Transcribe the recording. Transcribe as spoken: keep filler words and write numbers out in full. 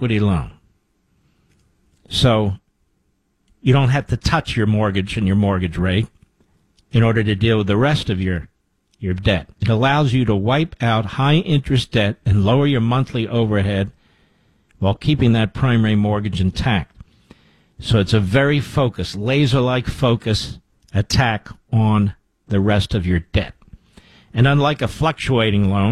equity loan. So you don't have to touch your mortgage and your mortgage rate in order to deal with the rest of your, your debt. It allows you to wipe out high-interest debt and lower your monthly overhead while keeping that primary mortgage intact. So it's a very focused, laser-like focus attack on the rest of your debt. And unlike a fluctuating loan,